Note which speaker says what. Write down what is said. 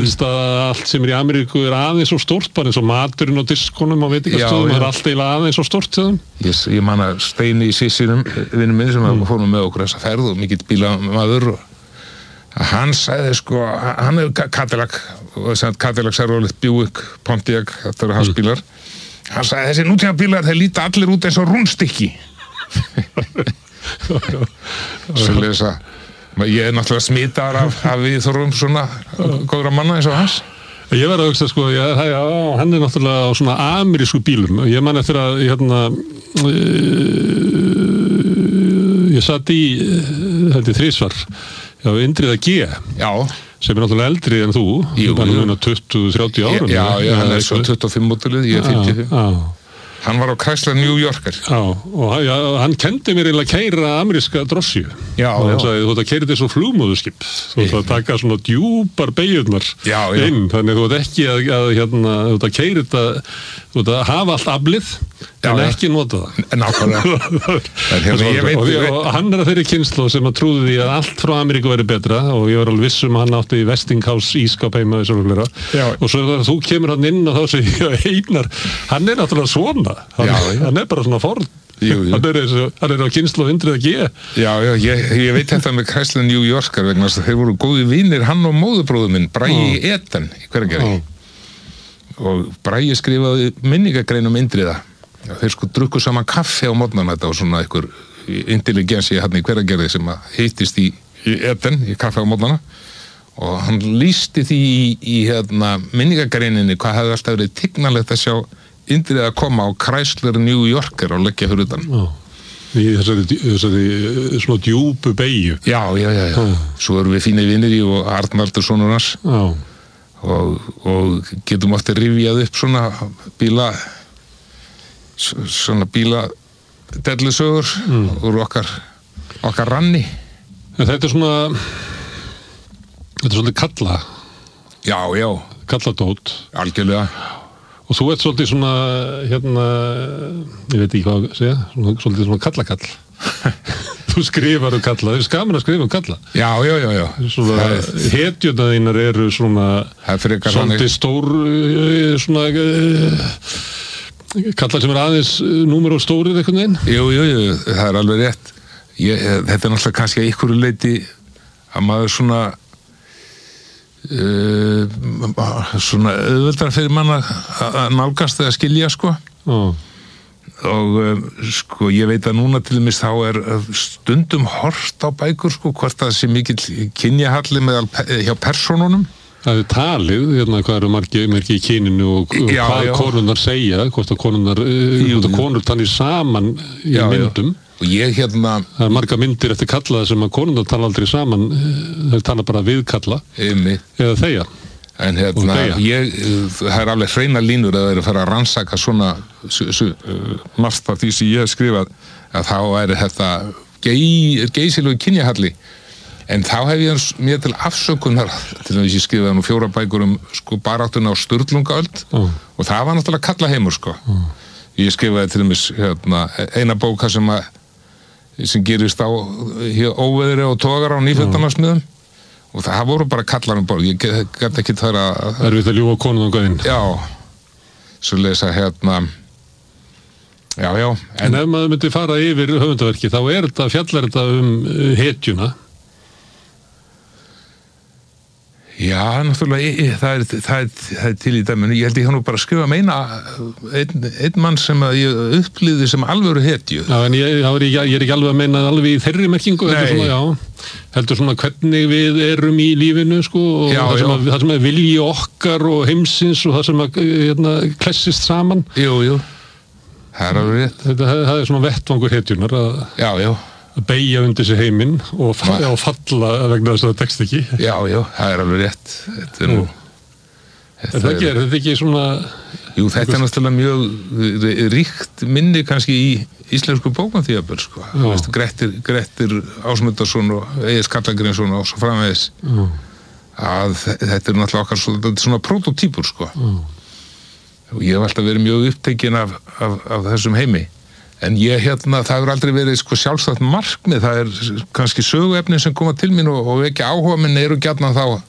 Speaker 1: finnst að allt sem í Ameríku aðeins svo stórt, bara eins og maturinn á diskonum á veitingastöðum, allt eiginlega aðeins svo stórt til þeim.
Speaker 2: Ég man að Steini Sissinum, vinur minn sem fórum með okkur þessa ferð og mikill bílamaður og hann sagði sko, hann Cadillac og Cadillac Chevrolet Buick Pontiac, þetta eru hans bílar. Hann sagði þessi nútíma bílar, þeir líta allir út eins og rúnstykki. Svoleiðis að ég náttúrulega smitaður af viðþorfum svona góðra manna eins og hans.
Speaker 1: Ég verði að hugsa sko, hann náttúrulega á svona amerísku bílum. Ég man eftir að ég satt í þetta þrisvar já, Indriða G.
Speaker 2: Já. Sem
Speaker 1: náttúrulega eldri en þú.
Speaker 2: Jú.
Speaker 1: Hann 20-30 árum.
Speaker 2: Já, hann svo 25 mótilið, ég 55. Já. Hann var á Chrysler New Yorker.
Speaker 1: Já, og hann kendi mér eiginlega að keyra ameríska drossju.
Speaker 2: Já,
Speaker 1: og hann sagði, þú ert að keyra þetta svo flugmóðurskip. Þú ert að taka svona djúpar beygjurnar inn. Þannig þú ert ekki þú ert að keyra þetta, þú ert að hafa allt aflið, en ekki nota það.
Speaker 2: Nákvæmlega.
Speaker 1: Og hann að þeirri kynslóð sem að trúði því að allt frá Ameríku væri betra og ég var alveg viss að hann átti Westinghouse ískap heima og svo þegar þú kemur hann inn og þá segir Einar, hann náttúrulega svona. Hann bara svona forn. Hann á kynslóð Indriða G.
Speaker 2: Já, ég veit þetta með Chrysler New Yorker vegna þess að þeir voru góði vinir, hann og móðurbróður minn, Bragi Eden í Hveragerði. Og Bragi skrifaði minningagrein Indriða. Þeir sko drukku saman kaffi á morgnana, þetta var svona einhver intelligensi hann í Hveragerði sem hittist í Eden, í kaffi á morgnana. Og hann lýsti því í minningagreininni hvað hefði alltaf verið tignalegt að sjá Indriða að koma á Chrysler New Yorker og leggja fyrir utan.
Speaker 1: Í þessari svona djúpu beygju.
Speaker 2: Já. Svo erum við fínir vinir í og Arnaldur sonur hans. Og getum oft rifjað upp svona bíla dellusögur úr okkar ranni.
Speaker 1: Þetta er svolítið kalla.
Speaker 2: Já.
Speaker 1: Kalladót.
Speaker 2: Algjörlega.
Speaker 1: Og þú ert svolítið svona, ég veit ekki hvað að segja, svolítið svona kallakall. Þú skrifar kalla, það er skaman að skrifa kalla.
Speaker 2: Já.
Speaker 1: Svona hetjurnar þínar eru svona, svolítið stór, svona, kallar sem aðeins númer og stórir einhvern veginn.
Speaker 2: Jú, það er alveg rétt. Þetta er náttúrulega kannski að einhverju leyti að maður svona auðveldar fyrir mann að nálgast eða skilja sko. Og sko ég veit að núna til dæmis þá er stundum hort á bækur sko hvort það sé mikill kynjahalli hjá persónunum.
Speaker 1: Það er talið, hvað eru margir í kyninu og hvað konurnar segja, hvort að konur tannir saman í myndum.
Speaker 2: Og ég
Speaker 1: það er marga myndir eftir kallaða sem að konurnar tala aldrei saman, þau tala bara við kalla eða þegja.
Speaker 2: En það er alveg hreina línur að það er að fara að rannsaka svona margt af því sem ég hef skrifað að þá er þetta geysilegu kynjahalli. En þá hef ég mér til afsökunar, til þess að ég skrifaði 4 bækur sko baráttuna á Sturlungaöld og það var náttúrulega kallaheimur sko. Ég skrifaði til dæmis eina bóka sem gerist á óveðri og togar á nýfundamarsmiðum og það voru bara kallar borð. Ég gæti ekki þar að
Speaker 1: erfitt að ljúga konum á gæðin.
Speaker 2: Já, svo lesa Já.
Speaker 1: En ef maður myndi fara yfir höfundaverki þá fjallar þetta hetjuna.
Speaker 2: Já, náttúrulega, það er til í dæminu. Ég held ég hann bara að skrifa einn mann sem ég upplýði sem alvöru hetju.
Speaker 1: Já, en ég er ekki alveg að meina alveg í þeirri merkingu. Heldur svona hvernig við erum í lífinu, sko, og það sem er vilji okkar og heimsins og það sem klessist saman.
Speaker 2: Jú. Það er alveg rétt.
Speaker 1: Það er svona vettvangur hetjunar að...
Speaker 2: Já.
Speaker 1: Að beygja undir sig heiminn og falla vegna þess að það tekst ekki.
Speaker 2: Já, það er alveg rétt.
Speaker 1: Þetta er ekki svona...
Speaker 2: Jú, þetta er náttúrulega mjög ríkt minni kannski í íslensku bókmenntatíðaböl, sko. Grettir Ásmundarson og Egil Skallagrímsson og svo framvegis. Að þetta er náttúrulega okkar svona prototípur, sko. Og ég hef alltaf verið mjög upptekinn af þessum heimi. En það hefur aldrei verið sko sjálfstætt markmið, það er kannski söguefni sem koma til mín og ekki áhuga minn eru gjarnan þá